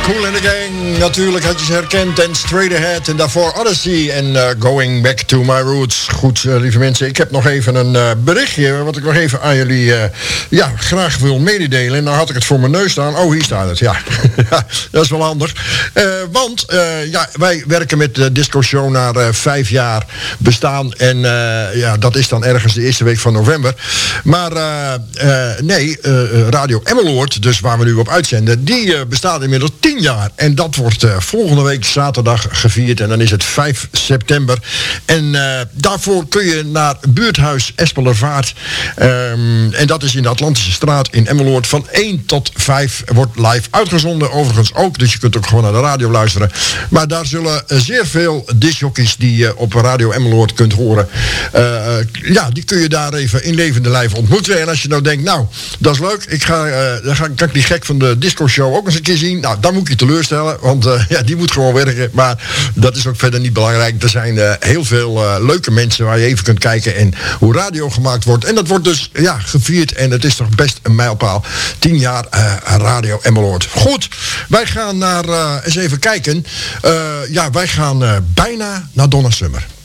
Kool and the Gang, natuurlijk had je ze herkend. En Straight Ahead en daarvoor Odyssey en Going Back to My Roots. Goed, lieve mensen, ik heb nog even een berichtje wat ik nog even aan jullie graag wil mededelen. En nou had ik het voor mijn neus staan. Oh, hier staat het, ja. Dat is wel handig. Want wij werken met de Disco Show naar 5 jaar bestaan. En dat is dan ergens de eerste week van november. Maar Radio Emmeloord, dus waar we nu op uitzenden, die bestaat inmiddels 10 jaar. En dat wordt volgende week zaterdag gevierd. En dan is het 5 september. En daarvoor kun je naar buurthuis Espelervaart. En dat is in de Atlantische Straat in Emmeloord. Van 1 tot 5 wordt live uitgezonden. Overigens ook, dus je kunt ook gewoon naar de radio luisteren. Maar daar zullen zeer veel discjockeys die je op Radio Emmeloord kunt horen. Die kun je daar even in levende lijf ontmoeten. En als je nou denkt, nou, dat is leuk. Dan kan ik die gek van de disco show ook eens een keer zien. Nou, dan moet ik je teleurstellen, want die moet gewoon werken. Maar dat is ook verder niet belangrijk. Er zijn heel veel leuke mensen waar je even kunt kijken en hoe radio gemaakt wordt. En dat wordt dus gevierd en het is toch best een mijlpaal. 10 jaar Radio Emmeloord. Goed, wij gaan eens even kijken. Wij gaan bijna naar Donna Summer.